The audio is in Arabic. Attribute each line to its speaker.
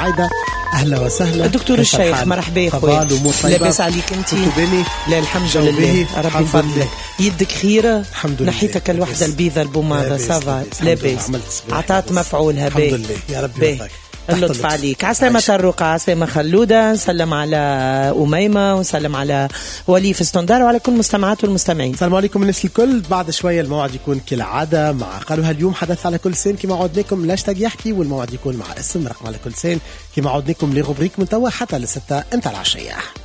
Speaker 1: عايدة أهلا وسهلا.
Speaker 2: الدكتور الشيخ مرحبا يا أخوي، لاباس عليك أنت؟
Speaker 1: لا
Speaker 2: الحمد لله ربي فضلك. يدك خيرة؟
Speaker 1: الحمد لله.
Speaker 2: نحيتك الوحدة البيضة البوماضة سافا لاباس عطات مفعولها
Speaker 1: الحمد لله يا ربي.
Speaker 2: اللطف عليك. عسلامة الرقعة، عسلامة خلودة، نسلم على أميمة ونسلم على ولي في استندار وعلى كل مستمعات والمستمعين.
Speaker 1: السلام عليكم الناس الكل. بعد شوية الموعد يكون كالعادة مع قالوها اليوم حدث على كل سين كما عودناكم لاش يحكي، والموعد يكون مع اسم رقم على كل سين كما عودناكم لغبريك من توا حتى لستة انت العشية.